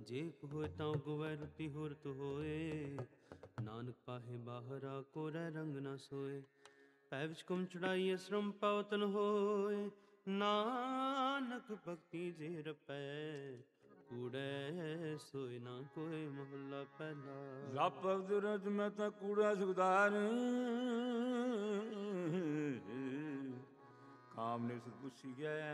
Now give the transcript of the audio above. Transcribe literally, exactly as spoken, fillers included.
ਜੇ ਹੋਏ ਤਾਂ ਗੁਵੈ ਰੁਤੀ ਹੁਰਤ ਹੋਏ, ਨਾਨਕ ਪਾਹੇ ਬਾਹਰਾ ਕੋਰੈ ਰੰਗ ਨਾ ਸੋਏ। ਪੈ ਵਿਚ ਕੁਮ ਚੜਾਈ ਅਸਰਮ ਪਵਤਨ ਹੋਏ, ਨਾਨਕ ਭਗਤੀ ਜੇ ਰਪੈ ਕੂੜੈ ਸੋਏ ਨਾ ਕੋਇ। ਮਹੱਲਾ ਪਹਿਲਾ। ਜਪ ਅਵਦੁਰਤ ਮੈਂ ਤਾਂ ਕੂੜਾ ਸੁਧਾਰ, ਕਾਮ ਨੇ ਸੁਧ ਪੁੱਛੀ ਗਿਆ